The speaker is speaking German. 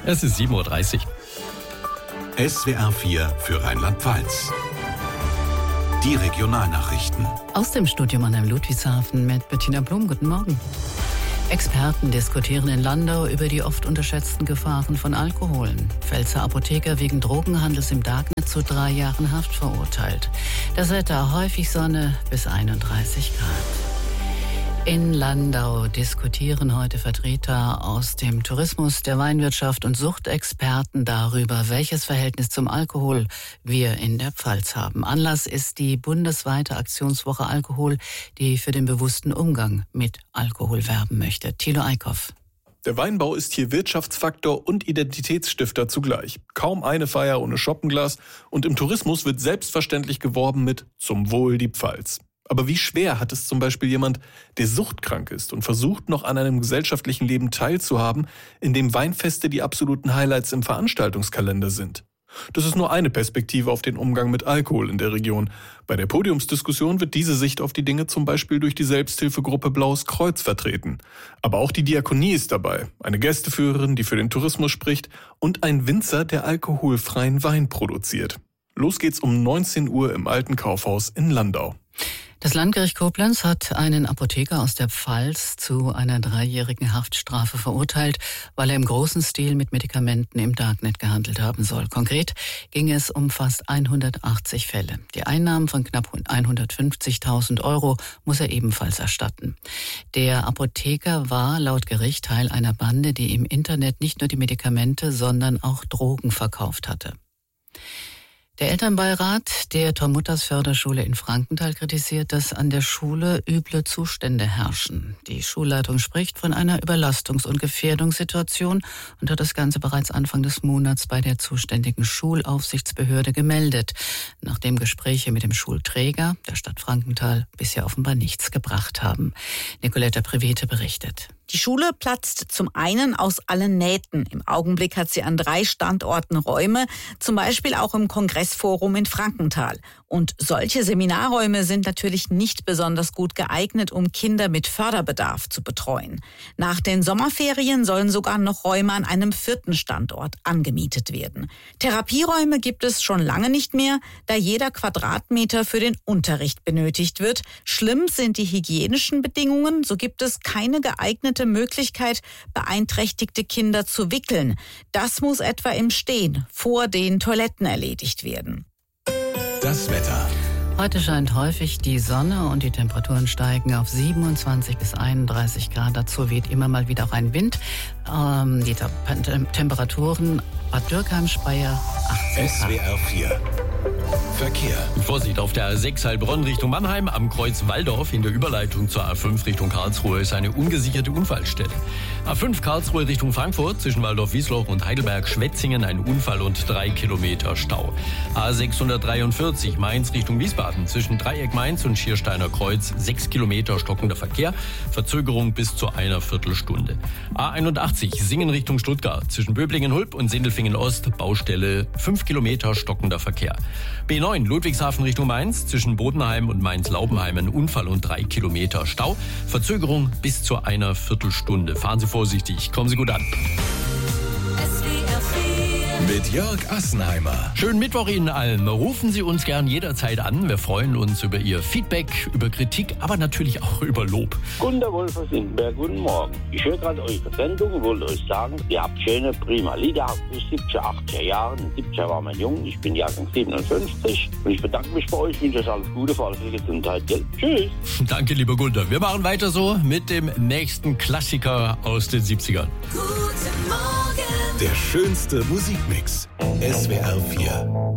Es ist 7:30 Uhr. SWR 4 für Rheinland-Pfalz. Die Regionalnachrichten. Aus dem Studio Mannheim Ludwigshafen mit Bettina Blum. Guten Morgen. Experten diskutieren in Landau über die oft unterschätzten Gefahren von Alkohol. Pfälzer Apotheker wegen Drogenhandels im Darknet zu 3 Jahren Haft verurteilt. Das Wetter: häufig Sonne bis 31 Grad. In Landau diskutieren heute Vertreter aus dem Tourismus, der Weinwirtschaft und Suchtexperten darüber, welches Verhältnis zum Alkohol wir in der Pfalz haben. Anlass ist die bundesweite Aktionswoche Alkohol, die für den bewussten Umgang mit Alkohol werben möchte. Thilo Eickhoff. Der Weinbau ist hier Wirtschaftsfaktor und Identitätsstifter zugleich. Kaum eine Feier ohne Schoppenglas, und im Tourismus wird selbstverständlich geworben mit »Zum Wohl die Pfalz«. Aber wie schwer hat es zum Beispiel jemand, der suchtkrank ist und versucht, noch an einem gesellschaftlichen Leben teilzuhaben, in dem Weinfeste die absoluten Highlights im Veranstaltungskalender sind? Das ist nur eine Perspektive auf den Umgang mit Alkohol in der Region. Bei der Podiumsdiskussion wird diese Sicht auf die Dinge zum Beispiel durch die Selbsthilfegruppe Blaues Kreuz vertreten. Aber auch die Diakonie ist dabei, eine Gästeführerin, die für den Tourismus spricht, und ein Winzer, der alkoholfreien Wein produziert. Los geht's um 19 Uhr im Alten Kaufhaus in Landau. Das Landgericht Koblenz hat einen Apotheker aus der Pfalz zu einer 3-jährigen Haftstrafe verurteilt, weil er im großen Stil mit Medikamenten im Darknet gehandelt haben soll. Konkret ging es um fast 180 Fälle. Die Einnahmen von knapp 150.000 € muss er ebenfalls erstatten. Der Apotheker war laut Gericht Teil einer Bande, die im Internet nicht nur die Medikamente, sondern auch Drogen verkauft hatte. Der Elternbeirat der Tormutters-Förderschule in Frankenthal kritisiert, dass an der Schule üble Zustände herrschen. Die Schulleitung spricht von einer Überlastungs- und Gefährdungssituation und hat das Ganze bereits Anfang des Monats bei der zuständigen Schulaufsichtsbehörde gemeldet, nachdem Gespräche mit dem Schulträger, der Stadt Frankenthal, bisher offenbar nichts gebracht haben. Nicoletta Privete berichtet. Die Schule platzt zum einen aus allen Nähten. Im Augenblick hat sie an 3 Standorten Räume, zum Beispiel auch im Kongressforum in Frankenthal. Und solche Seminarräume sind natürlich nicht besonders gut geeignet, um Kinder mit Förderbedarf zu betreuen. Nach den Sommerferien sollen sogar noch Räume an einem 4. Standort angemietet werden. Therapieräume gibt es schon lange nicht mehr, da jeder Quadratmeter für den Unterricht benötigt wird. Schlimm sind die hygienischen Bedingungen, so gibt es keine geeignete Möglichkeit, beeinträchtigte Kinder zu wickeln. Das muss etwa im Stehen vor den Toiletten erledigt werden. Das Wetter. Heute scheint häufig die Sonne und die Temperaturen steigen auf 27 bis 31 Grad. Dazu weht immer mal wieder auch ein Wind. Die Temperaturen Bad Dürkheim, Speyer 18 Grad. SWR 4. Verkehr. Vorsicht auf der A6 Heilbronn Richtung Mannheim am Kreuz Walldorf in der Überleitung zur A5 Richtung Karlsruhe ist eine ungesicherte Unfallstelle. A5 Karlsruhe Richtung Frankfurt zwischen Waldorf-Wiesloch und Heidelberg-Schwetzingen ein Unfall und 3 Kilometer Stau. A643 Mainz Richtung Wiesbaden zwischen Dreieck Mainz und Schiersteiner Kreuz 6 Kilometer stockender Verkehr, Verzögerung bis zu einer Viertelstunde. A81 Singen Richtung Stuttgart zwischen Böblingen-Hulb und Sindelfingen-Ost Baustelle 5 Kilometer stockender Verkehr. B9 Ludwigshafen Richtung Mainz zwischen Bodenheim und Mainz-Laubenheim ein Unfall und 3 Kilometer Stau, Verzögerung bis zu einer Viertelstunde. Fahren Sie vorsichtig, kommen Sie gut an. Mit Jörg Assenheimer. Schönen Mittwoch Ihnen allen. Rufen Sie uns gern jederzeit an. Wir freuen uns über Ihr Feedback, über Kritik, aber natürlich auch über Lob. Gunter Wolf aus Lindenberg, guten Morgen. Ich höre gerade eure Sendung und wollte euch sagen, ihr habt schöne, prima Lieder aus den 70er, 80er Jahren. In den 70er war man jung, ich bin Jahrgang 57 und ich bedanke mich bei euch, wünsche euch alles Gute, vor allem für die Gesundheit. Gell? Tschüss. Danke, lieber Gunter. Wir machen weiter so mit dem nächsten Klassiker aus den 70ern. Der schönste Musikmix. SWR 4.